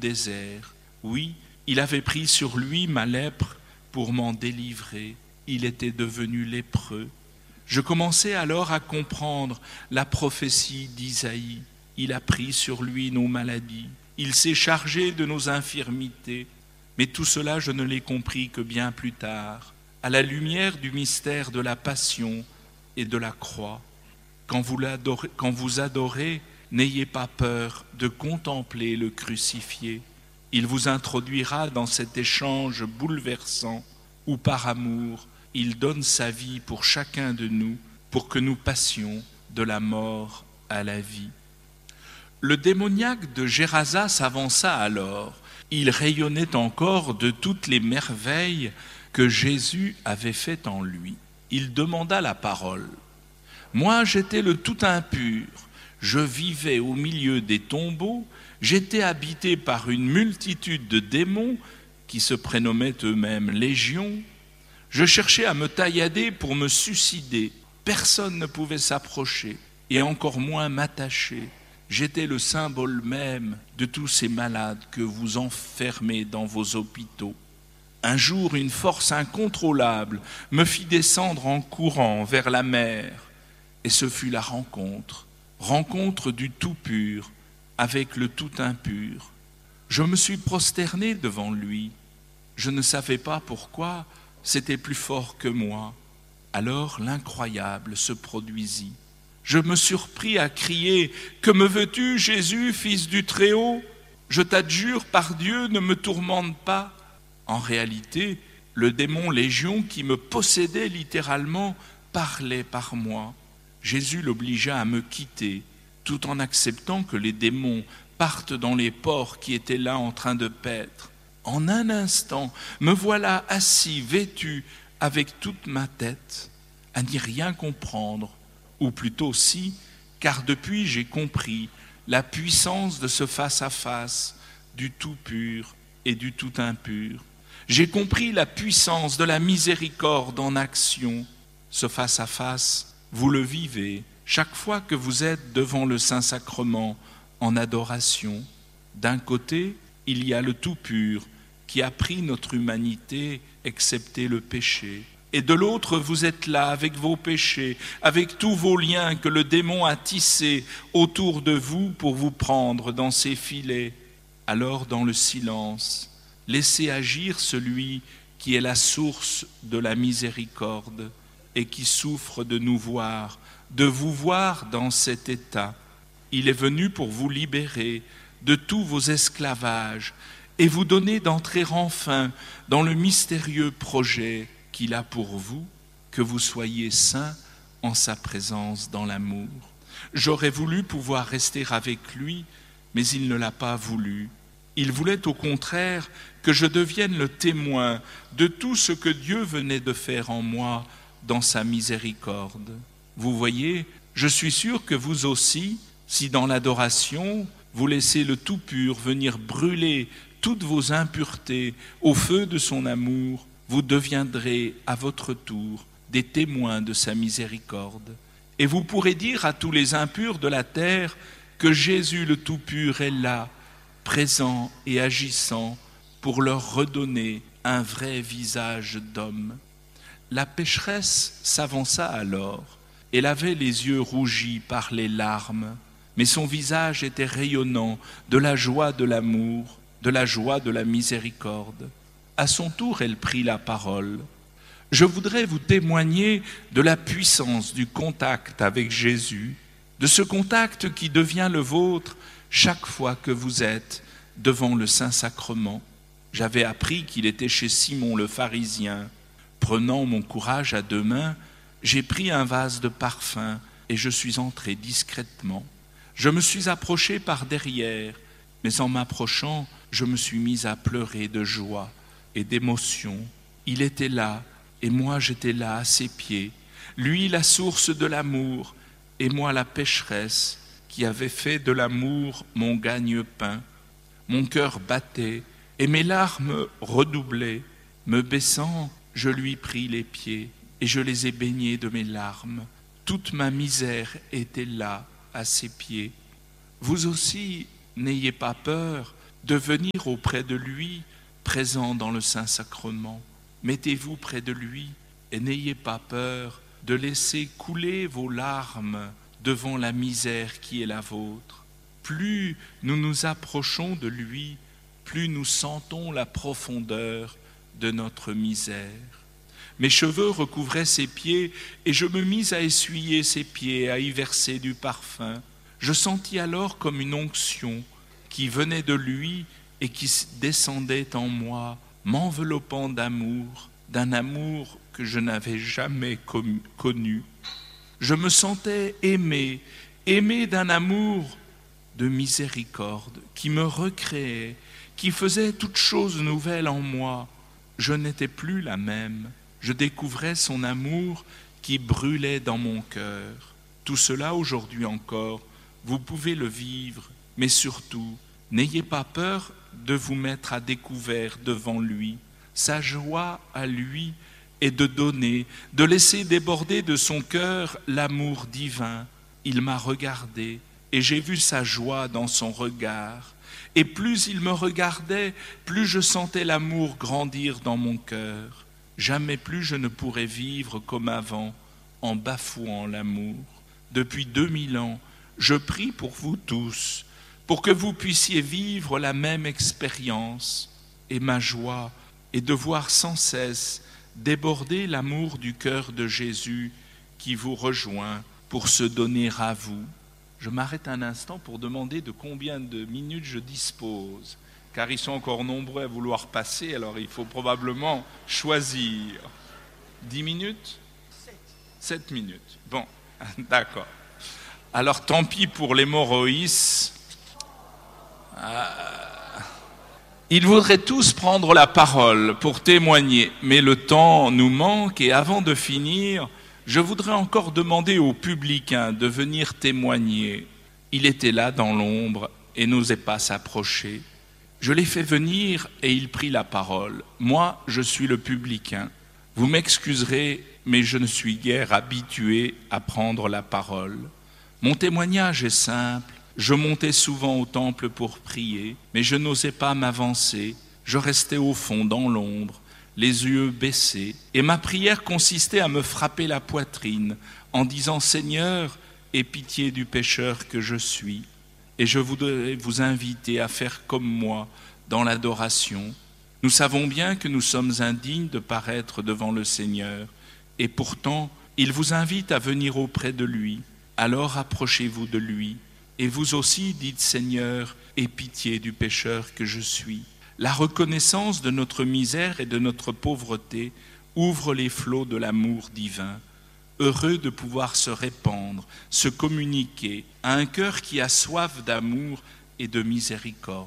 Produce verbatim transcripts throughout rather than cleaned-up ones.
désert. Oui, il avait pris sur lui ma lèpre pour m'en délivrer. Il était devenu lépreux. Je commençais alors à comprendre la prophétie d'Isaïe. Il a pris sur lui nos maladies. Il s'est chargé de nos infirmités. Mais tout cela, je ne l'ai compris que bien plus tard, à la lumière du mystère de la passion et de la croix. Quand vous, l'adorez, quand vous adorez, n'ayez pas peur de contempler le crucifié. Il vous introduira dans cet échange bouleversant où, par amour, il donne sa vie pour chacun de nous, pour que nous passions de la mort à la vie. Le démoniaque de Gérasa s'avança alors. Il rayonnait encore de toutes les merveilles que Jésus avait faites en lui. Il demanda la parole. « Moi, j'étais le tout impur. Je vivais au milieu des tombeaux. J'étais habité par une multitude de démons qui se prénommaient eux-mêmes légions. Je cherchais à me taillader pour me suicider. Personne ne pouvait s'approcher et encore moins m'attacher. J'étais le symbole même de tous ces malades que vous enfermez dans vos hôpitaux. Un jour, une force incontrôlable me fit descendre en courant vers la mer. Et ce fut la rencontre, rencontre du tout pur avec le tout impur. Je me suis prosterné devant lui. Je ne savais pas pourquoi, c'était plus fort que moi. Alors l'incroyable se produisit. Je me surpris à crier « Que me veux-tu, Jésus, fils du Très-Haut ? Je t'adjure par Dieu, ne me tourmente pas. » En réalité, le démon Légion qui me possédait littéralement parlait par moi. Jésus l'obligea à me quitter, tout en acceptant que les démons partent dans les porcs qui étaient là en train de paître. En un instant, me voilà assis, vêtu, avec toute ma tête, à n'y rien comprendre, ou plutôt si, car depuis j'ai compris la puissance de ce face-à-face du tout pur et du tout impur. J'ai compris la puissance de la miséricorde en action. Ce face-à-face, vous le vivez chaque fois que vous êtes devant le Saint-Sacrement en adoration. D'un côté, il y a le tout pur qui a pris notre humanité, excepté le péché. Et de l'autre, vous êtes là avec vos péchés, avec tous vos liens que le démon a tissés autour de vous pour vous prendre dans ses filets. Alors, dans le silence, laissez agir celui qui est la source de la miséricorde et qui souffre de nous voir, de vous voir dans cet état. Il est venu pour vous libérer de tous vos esclavages et vous donner d'entrer enfin dans le mystérieux projet qu'il a pour vous, que vous soyez saints en sa présence dans l'amour. J'aurais voulu pouvoir rester avec lui, mais il ne l'a pas voulu. Il voulait au contraire que je devienne le témoin de tout ce que Dieu venait de faire en moi dans sa miséricorde. Vous voyez, je suis sûr que vous aussi, si dans l'adoration, vous laissez le tout pur venir brûler toutes vos impuretés au feu de son amour, vous deviendrez à votre tour des témoins de sa miséricorde. Et vous pourrez dire à tous les impurs de la terre que Jésus le Tout-Pur est là, présent et agissant, pour leur redonner un vrai visage d'homme. La pécheresse s'avança alors. Elle avait les yeux rougis par les larmes, mais son visage était rayonnant de la joie de l'amour, de la joie de la miséricorde. À son tour, elle prit la parole. « Je voudrais vous témoigner de la puissance du contact avec Jésus, de ce contact qui devient le vôtre chaque fois que vous êtes devant le Saint-Sacrement. J'avais appris qu'il était chez Simon le pharisien. Prenant mon courage à deux mains, j'ai pris un vase de parfum et je suis entré discrètement. Je me suis approché par derrière, mais en m'approchant, je me suis mis à pleurer de joie et d'émotion. Il était là, et moi j'étais là à ses pieds. Lui, la source de l'amour, et moi la pécheresse, qui avait fait de l'amour mon gagne-pain. Mon cœur battait, et mes larmes redoublaient. Me baissant, je lui pris les pieds, et je les ai baignés de mes larmes. Toute ma misère était là, à ses pieds. Vous aussi, n'ayez pas peur de venir auprès de lui, présent dans le Saint-Sacrement. Mettez-vous près de lui et n'ayez pas peur de laisser couler vos larmes devant la misère qui est la vôtre. Plus nous nous approchons de lui, plus nous sentons la profondeur de notre misère. Mes cheveux recouvraient ses pieds et je me mis à essuyer ses pieds, à y verser du parfum. Je sentis alors comme une onction qui venait de lui et qui descendait en moi, m'enveloppant d'amour, d'un amour que je n'avais jamais connu. Je me sentais aimé, aimé d'un amour de miséricorde qui me recréait, qui faisait toutes choses nouvelles en moi. Je n'étais plus la même. Je découvrais son amour qui brûlait dans mon cœur. Tout cela aujourd'hui encore, vous pouvez le vivre, mais surtout, n'ayez pas peur de vous mettre à découvert devant lui. Sa joie à lui est de donner, de laisser déborder de son cœur l'amour divin. Il m'a regardé et j'ai vu sa joie dans son regard. Et plus il me regardait, plus je sentais l'amour grandir dans mon cœur. Jamais plus je ne pourrais vivre comme avant, en bafouant l'amour. Depuis deux mille ans, je prie pour vous tous, pour que vous puissiez vivre la même expérience. Et ma joie est de voir sans cesse déborder l'amour du cœur de Jésus qui vous rejoint pour se donner à vous. Je m'arrête un instant pour demander de combien de minutes je dispose, car ils sont encore nombreux à vouloir passer, alors il faut probablement choisir. Dix minutes ? Sept minutes. Bon, d'accord. Alors tant pis pour l'hémorroïs. Euh, ils voudraient tous prendre la parole pour témoigner, mais le temps nous manque et avant de finir, je voudrais encore demander aux publicains de venir témoigner. Il était là dans l'ombre et n'osait pas s'approcher. Je l'ai fait venir et il prit la parole. Moi, je suis le publicain. Vous m'excuserez, mais je ne suis guère habitué à prendre la parole. Mon témoignage est simple. Je montais souvent au temple pour prier, mais je n'osais pas m'avancer. Je restais au fond, dans l'ombre, les yeux baissés, et ma prière consistait à me frapper la poitrine en disant « Seigneur, aie pitié du pécheur que je suis ». Et je voudrais vous inviter à faire comme moi dans l'adoration. Nous savons bien que nous sommes indignes de paraître devant le Seigneur, et pourtant, il vous invite à venir auprès de lui. Alors approchez-vous de lui, et vous aussi dites « Seigneur, aie pitié du pécheur que je suis ». La reconnaissance de notre misère et de notre pauvreté ouvre les flots de l'amour divin. Heureux de pouvoir se répandre, se communiquer à un cœur qui a soif d'amour et de miséricorde.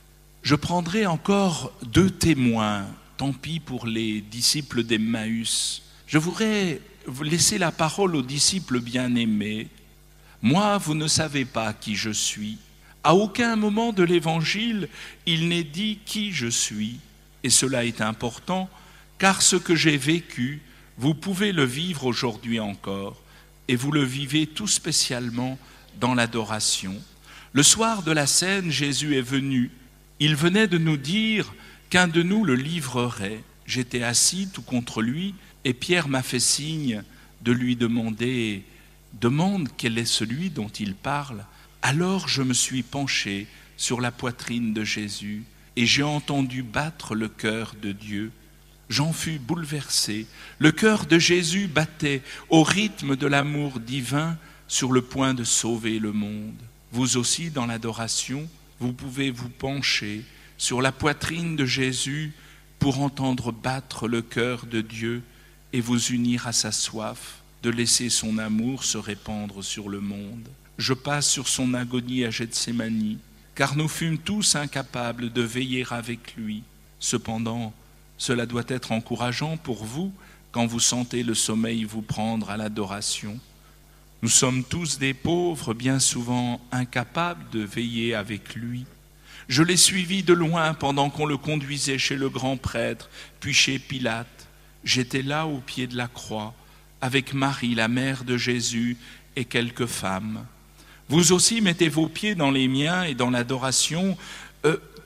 Je prendrai encore deux témoins, tant pis pour les disciples d'Emmaüs. Je voudrais laisser la parole aux disciples bien-aimés. Moi, vous ne savez pas qui je suis. À aucun moment de l'Évangile, il n'est dit qui je suis. Et cela est important, car ce que j'ai vécu, vous pouvez le vivre aujourd'hui encore, et vous le vivez tout spécialement dans l'adoration. Le soir de la scène, Jésus est venu. Il venait de nous dire qu'un de nous le livrerait. J'étais assis tout contre lui, et Pierre m'a fait signe de lui demander « Demande quel est celui dont il parle ». Alors je me suis penché sur la poitrine de Jésus et j'ai entendu battre le cœur de Dieu. J'en fus bouleversé. Le cœur de Jésus battait au rythme de l'amour divin sur le point de sauver le monde. Vous aussi, dans l'adoration, vous pouvez vous pencher sur la poitrine de Jésus pour entendre battre le cœur de Dieu et vous unir à sa soif de laisser son amour se répandre sur le monde. Je passe sur son agonie à Gethsémani, car nous fûmes tous incapables de veiller avec lui. Cependant, cela doit être encourageant pour vous quand vous sentez le sommeil vous prendre à l'adoration. Nous sommes tous des pauvres, bien souvent incapables de veiller avec lui. Je l'ai suivi de loin pendant qu'on le conduisait chez le grand prêtre, puis chez Pilate. J'étais là au pied de la croix, avec Marie, la mère de Jésus, et quelques femmes. Vous aussi mettez vos pieds dans les miens et dans l'adoration. Euh,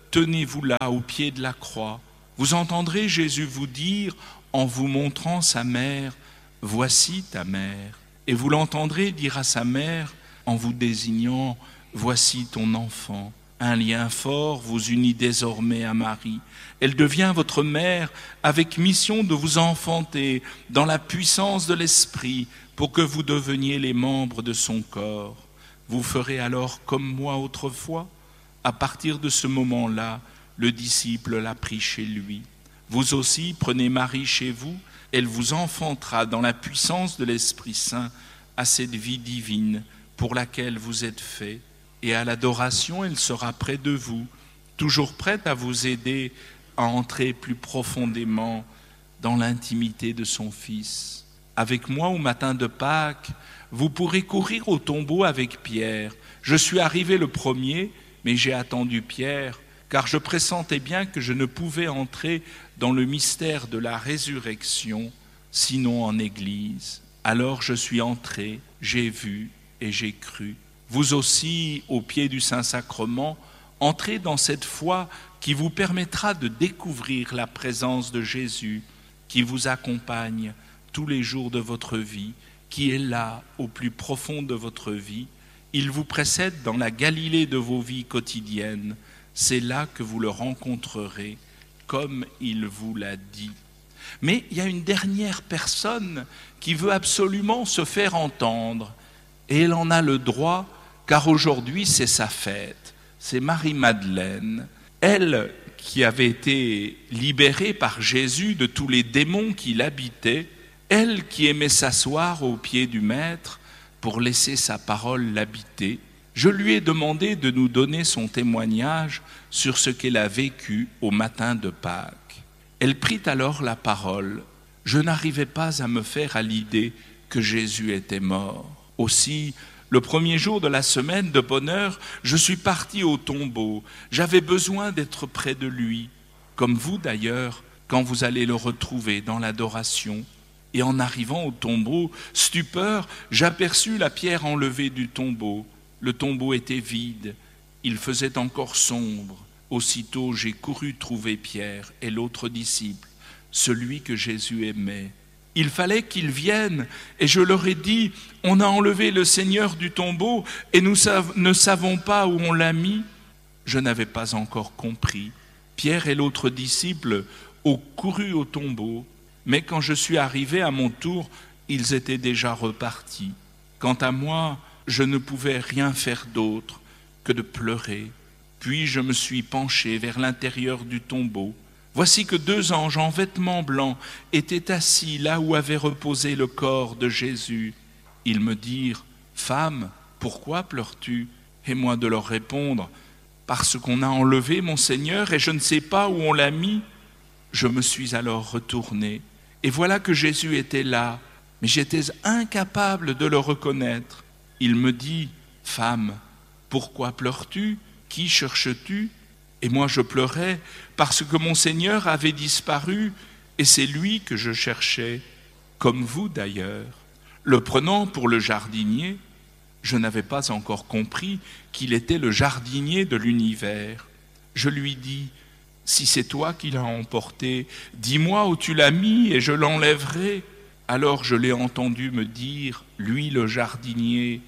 tenez-vous là au pied de la croix. Vous entendrez Jésus vous dire, en vous montrant sa mère, « Voici ta mère ». Et vous l'entendrez dire à sa mère, en vous désignant, « Voici ton enfant ». Un lien fort vous unit désormais à Marie. Elle devient votre mère avec mission de vous enfanter dans la puissance de l'Esprit pour que vous deveniez les membres de son corps. Vous ferez alors comme moi autrefois. À partir de ce moment-là, le disciple l'a pris chez lui. Vous aussi, prenez Marie chez vous. Elle vous enfantera dans la puissance de l'Esprit Saint à cette vie divine pour laquelle vous êtes faits. Et à l'adoration, elle sera près de vous, toujours prête à vous aider à entrer plus profondément dans l'intimité de son Fils. Avec moi, au matin de Pâques, vous pourrez courir au tombeau avec Pierre. Je suis arrivé le premier, mais j'ai attendu Pierre, car je pressentais bien que je ne pouvais entrer dans le mystère de la résurrection, sinon en Église. Alors je suis entré, j'ai vu et j'ai cru. Vous aussi, au pied du Saint-Sacrement, entrez dans cette foi qui vous permettra de découvrir la présence de Jésus, qui vous accompagne tous les jours de votre vie, qui est là au plus profond de votre vie. Il vous précède dans la Galilée de vos vies quotidiennes. C'est là que vous le rencontrerez, comme il vous l'a dit. Mais il y a une dernière personne qui veut absolument se faire entendre, et elle en a le droit, car aujourd'hui c'est sa fête, c'est Marie-Madeleine. Elle qui avait été libérée par Jésus de tous les démons qui l'habitaient, elle qui aimait s'asseoir au pied du Maître pour laisser sa parole l'habiter. Je lui ai demandé de nous donner son témoignage sur ce qu'elle a vécu au matin de Pâques. Elle prit alors la parole. Je n'arrivais pas à me faire à l'idée que Jésus était mort. Aussi, le premier jour de la semaine de bonheur, je suis parti au tombeau. J'avais besoin d'être près de lui, comme vous d'ailleurs, quand vous allez le retrouver dans l'adoration. Et en arrivant au tombeau, stupeur, j'aperçus la pierre enlevée du tombeau. Le tombeau était vide, il faisait encore sombre. Aussitôt, j'ai couru trouver Pierre et l'autre disciple, celui que Jésus aimait. Il fallait qu'ils viennent, et je leur ai dit, on a enlevé le Seigneur du tombeau, et nous sav- ne savons pas où on l'a mis. Je n'avais pas encore compris. Pierre et l'autre disciple ont couru au tombeau, mais quand je suis arrivé à mon tour, ils étaient déjà repartis. Quant à moi, je ne pouvais rien faire d'autre que de pleurer. Puis je me suis penché vers l'intérieur du tombeau. Voici que deux anges en vêtements blancs étaient assis là où avait reposé le corps de Jésus. Ils me dirent, « Femme, pourquoi pleures-tu » Et moi de leur répondre, « Parce qu'on a enlevé mon Seigneur et je ne sais pas où on l'a mis. » Je me suis alors retourné et voilà que Jésus était là, mais j'étais incapable de le reconnaître. Il me dit, « Femme, pourquoi pleures-tu ? Qui cherches-tu » Et moi je pleurais parce que mon Seigneur avait disparu et c'est lui que je cherchais, comme vous d'ailleurs. Le prenant pour le jardinier, je n'avais pas encore compris qu'il était le jardinier de l'univers. Je lui dis, si c'est toi qui l'as emporté, dis-moi où tu l'as mis et je l'enlèverai. Alors je l'ai entendu me dire, lui le jardinier,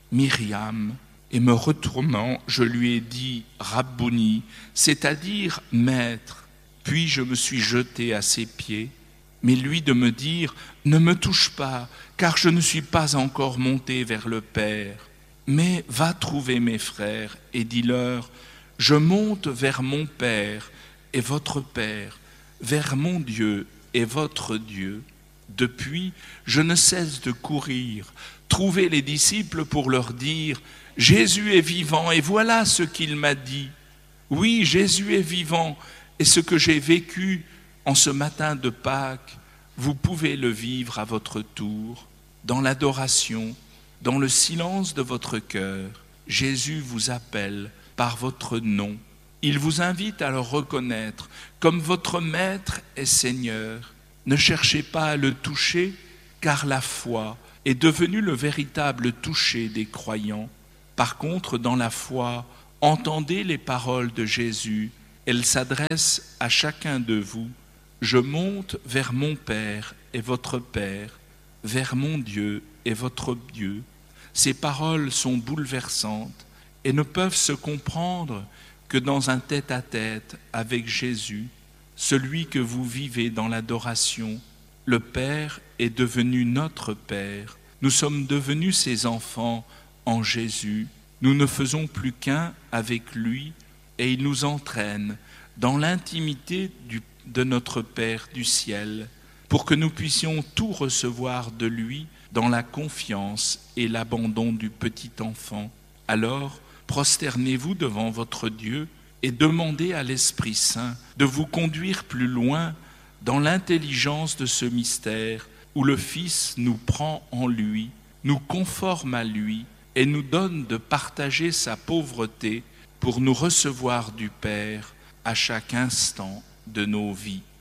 Myriam. Et me retournant, je lui ai dit « Rabbouni », c'est-à-dire « Maître ». Puis je me suis jeté à ses pieds, mais lui de me dire « Ne me touche pas, car je ne suis pas encore monté vers le Père. Mais va trouver mes frères et dis-leur « Je monte vers mon Père et votre Père, vers mon Dieu et votre Dieu. » Depuis, je ne cesse de courir, trouver les disciples pour leur dire « Jésus est vivant et voilà ce qu'il m'a dit. Oui, Jésus est vivant et ce que j'ai vécu en ce matin de Pâques, vous pouvez le vivre à votre tour, dans l'adoration, dans le silence de votre cœur. Jésus vous appelle par votre nom. Il vous invite à le reconnaître comme votre Maître et Seigneur. Ne cherchez pas à le toucher, car la foi est devenue le véritable toucher des croyants. Par contre, dans la foi, entendez les paroles de Jésus Elle s'adresse à chacun de vous. Je monte vers mon Père et votre Père, vers mon Dieu et votre Dieu. Ces paroles sont bouleversantes et ne peuvent se comprendre que dans un tête-à-tête avec Jésus, celui que vous vivez dans l'adoration. Le Père est devenu notre Père. Nous sommes devenus ses enfants en Jésus. Nous ne faisons plus qu'un avec lui et il nous entraîne dans l'intimité du, de notre Père du ciel pour que nous puissions tout recevoir de lui dans la confiance et l'abandon du petit enfant. Alors, prosternez-vous devant votre Dieu et demandez à l'Esprit Saint de vous conduire plus loin dans l'intelligence de ce mystère où le Fils nous prend en lui, nous conforme à lui et nous donne de partager sa pauvreté pour nous recevoir du Père à chaque instant de nos vies.